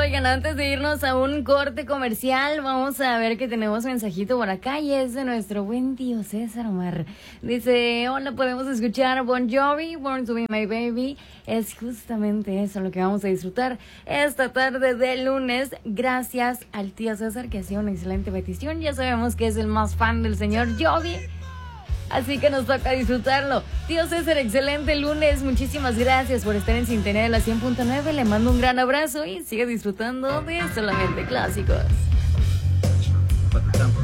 Oigan, antes de irnos a un corte comercial, vamos a ver que tenemos mensajito por acá y es de nuestro buen tío César Omar. Dice, hola, podemos escuchar Bon Jovi, Born to Be My Baby. Es justamente eso lo que vamos a disfrutar esta tarde de lunes, gracias al tío César que hacía una excelente petición. Ya sabemos que es el más fan del señor Jovi, así que nos toca disfrutarlo. Tío César, excelente lunes. Muchísimas gracias por estar en sintonía de la 100.9. Le mando un gran abrazo y sigue disfrutando de Solamente Clásicos.